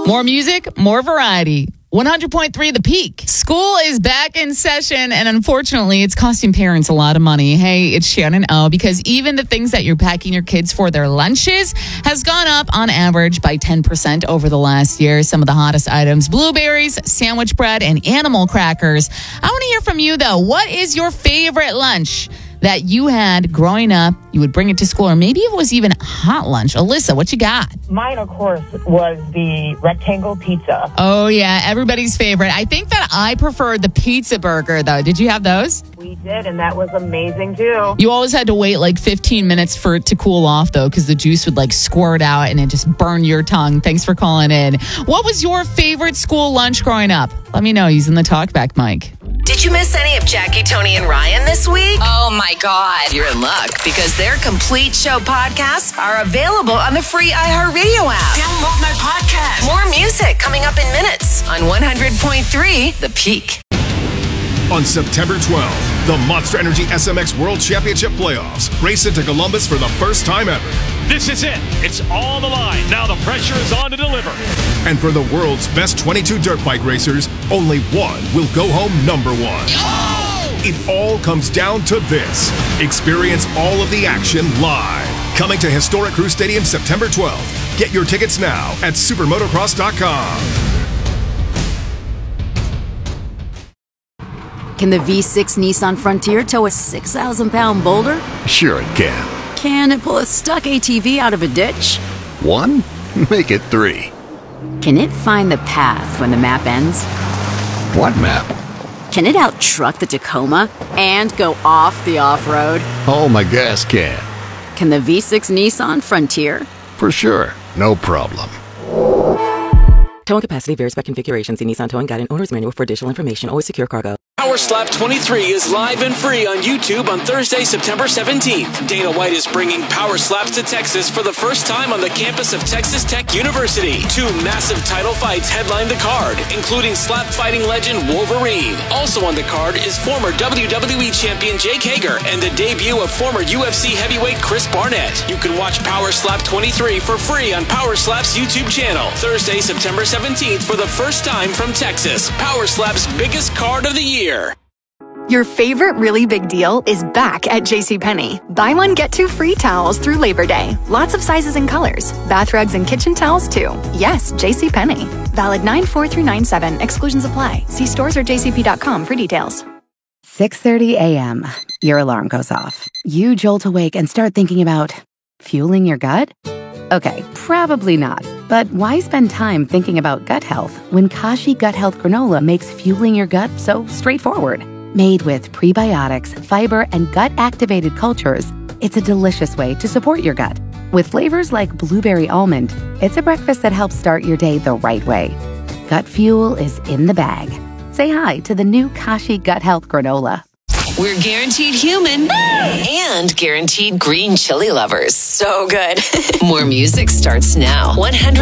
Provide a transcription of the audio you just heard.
More music, more variety. 100.3 The Peak. School is back in session, and unfortunately, it's costing parents a lot of money. Hey, it's Shannon O, because even the things that you're packing your kids for their lunches has gone up on average by 10% over the last year. Some of the hottest items: blueberries, sandwich bread, and animal crackers. I want to hear from you, though. What is your favorite lunch that you had growing up? You would bring it to school, or maybe it was even hot lunch. Alyssa, what you got? Mine, of course, was the rectangle pizza. Oh, yeah, everybody's favorite. I think that I preferred the pizza burger, though. Did you have those? We did, and that was amazing, too. You always had to wait like 15 minutes for it to cool off, though, because the juice would like squirt out and it just burned your tongue. Thanks for calling in. What was your favorite school lunch growing up? Let me know. Using the talkback mic. Did you miss any of Jackie, Tony, and Ryan this week? Oh, my God. You're in luck, because their complete show podcasts are available on the free iHeartRadio app. Download my podcast. More music coming up in minutes on 100.3 The Peak. On September 12th, the Monster Energy SMX World Championship Playoffs race into Columbus for the first time ever. This is it. It's all the line. Now the pressure is on to deliver. And for the world's best 22 dirt bike racers, only one will go home number one. Oh! It all comes down to this. Experience all of the action live. Coming to Historic Crew Stadium September 12th. Get your tickets now at supermotocross.com. Can the V6 Nissan Frontier tow a 6,000-pound boulder? Sure it can. Can it pull a stuck ATV out of a ditch? 1? Make it 3. Can it find the path when the map ends? What map? Can it out-truck the Tacoma and go off the off-road? Oh, my gas can. Can the V6 Nissan Frontier? For sure. No problem. Towing capacity varies by configuration. See Nissan Towing Guide and Owner's Manual for additional information. Always secure cargo. Power Slap 23 is live and free on YouTube on Thursday, September 17th. Dana White is bringing Power Slaps to Texas for the first time on the campus of Texas Tech University. 2 massive title fights headline the card, including slap fighting legend Wolverine. Also on the card is former WWE champion Jake Hager and the debut of former UFC heavyweight Chris Barnett. You can watch Power Slap 23 for free on Power Slap's YouTube channel. Thursday, September 17th for the first time from Texas. Power Slap's biggest card of the year. Your favorite really big deal is back at JCPenney. Buy one, get 2 free towels through Labor Day. Lots of sizes and colors. Bath rugs and kitchen towels, too. Yes, JCPenney. Valid 9/4 through 9/7. Exclusions apply. See stores or jcp.com for details. 6:30 a.m. Your alarm goes off. You jolt awake and start thinking about fueling your gut? Okay, probably not. But why spend time thinking about gut health when Kashi Gut Health Granola makes fueling your gut so straightforward? Made with prebiotics, fiber, and gut-activated cultures, it's a delicious way to support your gut. With flavors like blueberry almond, it's a breakfast that helps start your day the right way. Gut fuel is in the bag. Say hi to the new Kashi Gut Health Granola. We're guaranteed human and guaranteed green chili lovers. So good. More music starts now. 100.